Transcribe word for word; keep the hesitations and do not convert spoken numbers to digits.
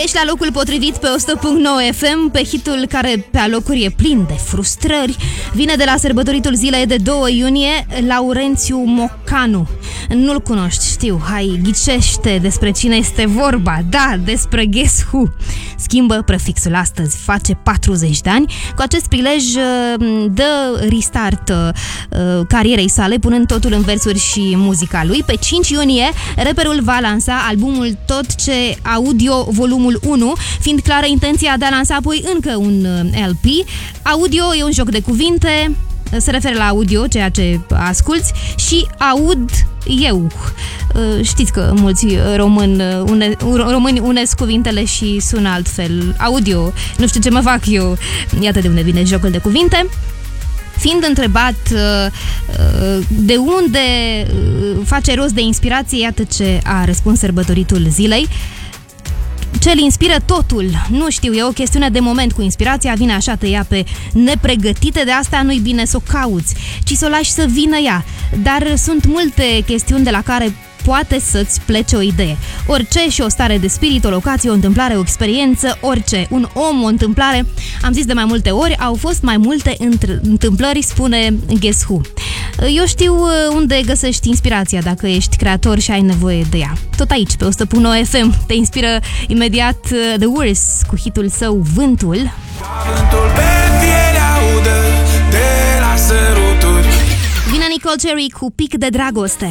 Ești la locul potrivit pe o sută punct nouă F M, pe hitul care pe alocuri e plin de frustrări. Vine de la sărbătoritul zilei de doi iunie, Laurențiu Mocanu. Nu-l cunoști, știu, hai, ghicește despre cine este vorba. Da, despre Guess Who. Schimbă prefixul astăzi, face patruzeci de ani. Cu acest prilej dă restart carierei sale, punând totul în versuri și muzica lui. Pe cinci iunie, rapperul va lansa albumul Tot ce audio volumul unu, fiind clară intenția de a lansa apoi încă un L P. Audio e un joc de cuvinte, se referă la audio, ceea ce asculți, și aud eu. Știți că mulți români, une, români unesc cuvintele și sună altfel. Audio, nu știu ce mă fac eu. Iată de unde vine jocul de cuvinte. Fiind întrebat de unde face rost de inspirație, iată ce a răspuns sărbătoritul zilei. Ce-l inspiră totul, nu știu, e o chestiune de moment cu inspirația, vine așa, te ia pe nepregătite, de asta nu-i bine să o cauți, ci să o lași să vină ea. Dar sunt multe chestiuni de la care poate să-ți plece o idee. Orice, și o stare de spirit, o locație, o întâmplare, o experiență, orice. Un om, o întâmplare. Am zis de mai multe ori, au fost mai multe întâmplări, spune Guess Who. Eu știu unde găsești inspirația dacă ești creator și ai nevoie de ea. Tot aici, pe o sută punct nouă F M, te inspiră imediat The Worst cu hitul său Vântul. Vântul pe piele audă de la săruturi. Vine Nicole Cherry cu Pic de dragoste.